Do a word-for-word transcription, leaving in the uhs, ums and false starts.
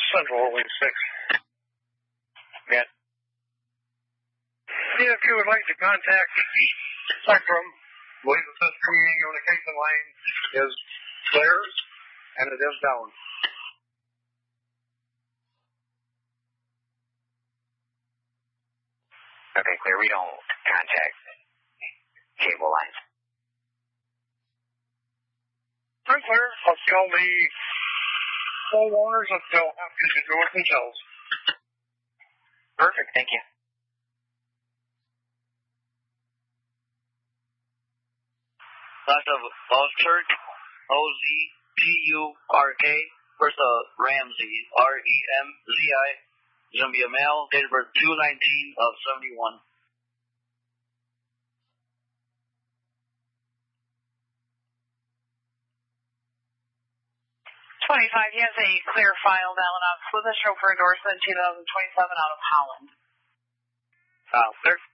Central, Wing six. Yeah. If you would like to contact Spectrum, believe the system communication line is clear and it is down. Okay, clear. We don't contact cable lines. I'm clear. I'll tell the homeowners that they'll have to do it themselves. Perfect. Thank you. That's of Ozturk, O Z T U R K, versus Ramsey, R E M Z I. It's going to be a male, date of birth two nineteen of seventy-one. twenty-five, he has a clear file down on with a chauffeur endorsement two thousand twenty-seven out of Holland. Uh, clear.